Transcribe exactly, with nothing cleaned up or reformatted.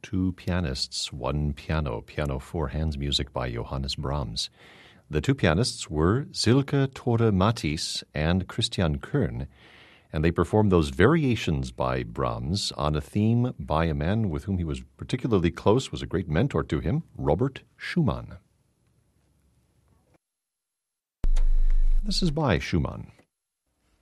Two pianists, one piano, piano four hands music by Johannes Brahms. The two pianists were Silke Tore Matthys and Christian Kern, and they performed those variations by Brahms on a theme by a man with whom he was particularly close, was a great mentor to him, Robert Schumann. This is by Schumann.